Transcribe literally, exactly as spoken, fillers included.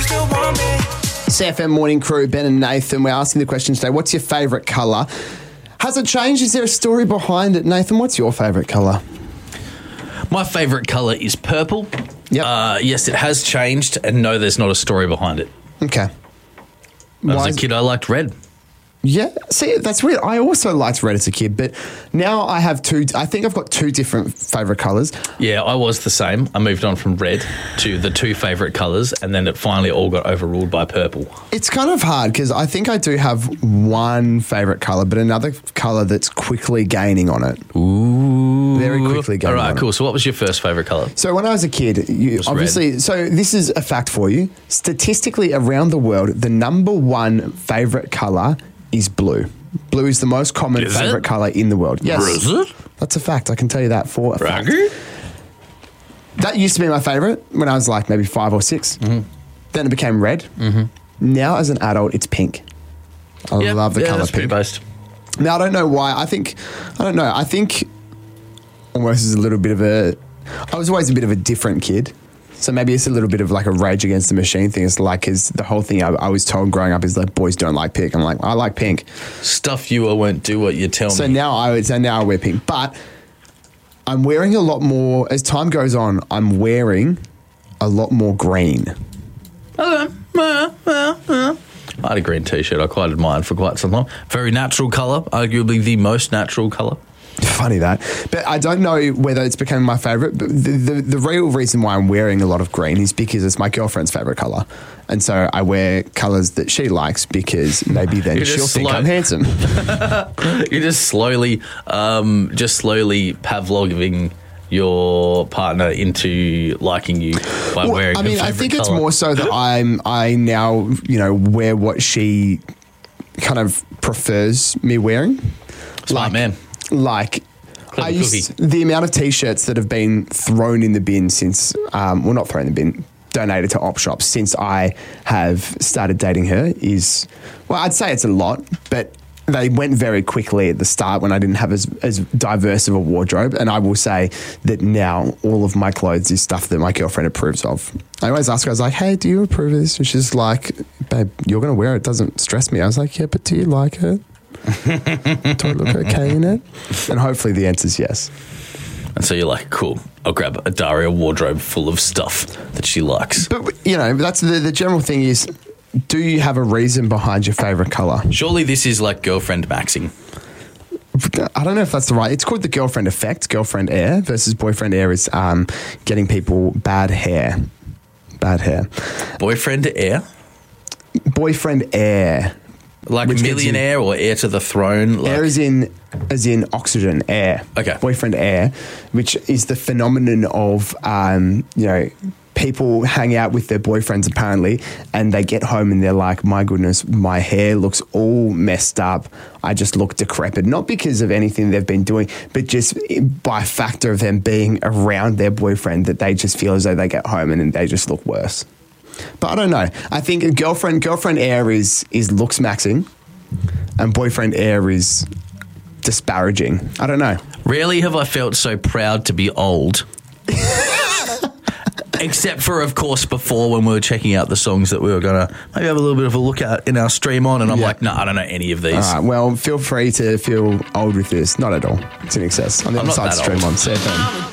still want me? C F M Morning Crew, Ben and Nathan. We're asking the question today, what's your favourite colour? Has it changed? Is there a story behind it? Nathan, what's your favourite colour? My favourite colour is purple. Yep. Uh, yes, it has changed, and no, there's not a story behind it. Okay. As Why a is- kid, I liked red. Yeah, see, that's weird. I also liked red as a kid, but now I have two, I think I've got two different favourite colours. Yeah, I was the same. I moved on from red to the two favourite colours, and then it finally all got overruled by purple. It's kind of hard because I think I do have one favourite colour, but another colour that's quickly gaining on it. Ooh. Very quickly gaining All right, on cool. it. So what was your first favourite colour? So when I was a kid, you was obviously, red. so this is a fact for you. Statistically around the world, the number one favourite colour is blue. Blue is the most common Is favourite it? colour in the world. Yes. Is it? That's a fact. I can tell you that for a fact. Raggy? That used to be my favourite when I was like maybe five or six. Mm-hmm. Then it became red. Mm-hmm. Now as an adult, it's pink. I Yeah, love the yeah, colour that's pretty pink. based. Now, I don't know why. I think, I don't know. I think almost as a little bit of a, I was always a bit of a different kid. So maybe it's a little bit of like a Rage Against the Machine thing. It's like, is the whole thing I, I was told growing up is like boys don't like pink. I'm like, I like pink. Stuff you or won't do what you tell So me. now I would say now I wear pink. But I'm wearing a lot more, as time goes on, I'm wearing a lot more green. Okay. Uh, uh, uh. I had a green t-shirt. I quite admired for quite some time. Very natural colour, arguably the most natural colour. Funny that. But I don't know whether it's become my favourite, but the, the, the real reason why I'm wearing a lot of green is because it's my girlfriend's favourite colour. And so I wear colours that she likes because maybe then You're she'll just think slow. I'm handsome. You're just slowly, um, just slowly Pavloving your partner into liking you by Well, wearing I mean, her I favourite think it's colour. more so that I'm I now, you know, wear what she kind of prefers me wearing. Smart man. Like, Clever I used, cookie. the amount of t-shirts that have been thrown in the bin since, um, well, not thrown in the bin, donated to op shops since I have started dating her is, well, I'd say it's a lot, but they went very quickly at the start when I didn't have as, as diverse of a wardrobe. And I will say that now all of my clothes is stuff that my girlfriend approves of. I always ask her, I was like, hey, do you approve of this? And she's like, babe, you're going to wear it. It doesn't stress me. I was like, yeah, but do you like it? Do I look okay in it? And hopefully the answer is yes. And so you're like, cool, I'll grab a Daria wardrobe full of stuff that she likes. But, you know, that's the, the general thing is, do you have a reason behind your favourite colour? Surely this is like girlfriend maxing. I don't know if that's the right. It's called the girlfriend effect, girlfriend air versus boyfriend air is um, getting people bad hair. Bad hair. Boyfriend air? Boyfriend air. Like Which gets millionaire or heir to the throne? Like, Air is in, as in oxygen, air. Okay. Boyfriend air, which is the phenomenon of, um, you know, people hang out with their boyfriends apparently and they get home and they're like, my goodness, my hair looks all messed up. I just look decrepit. Not because of anything they've been doing, but just by factor of them being around their boyfriend that they just feel as though they get home and then they just look worse. But I don't know. I think girlfriend girlfriend air is is looks maxing and boyfriend air is disparaging. I don't know. Rarely have I felt so proud to be old. Except for, of course, before when we were checking out the songs that we were going to maybe have a little bit of a look at in our stream on, and I'm Yeah. like, no, I don't know any of these. All right, well, feel free to feel old with this. Not at all. It's in excess. On the I'm other not side, that stream old. on C F M.